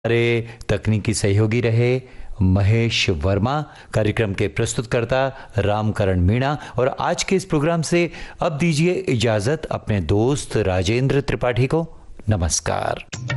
हमारे तकनीकी सहयोगी रहे महेश वर्मा, कार्यक्रम के प्रस्तुतकर्ता रामकरण मीणा। और आज के इस प्रोग्राम से अब दीजिए इजाजत अपने दोस्त राजेंद्र त्रिपाठी को। नमस्कार।